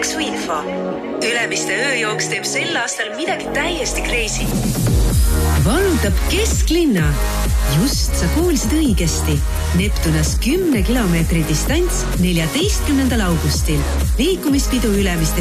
Jooksuinfo. Ülemiste ööjooks teeb sel aastal midagi täiesti crazy. Valutab kesklinna. Just sa kuulsid õigesti. Neptunas 10 kilomeetri distants 14. augustil. Liikumispidu Ülemiste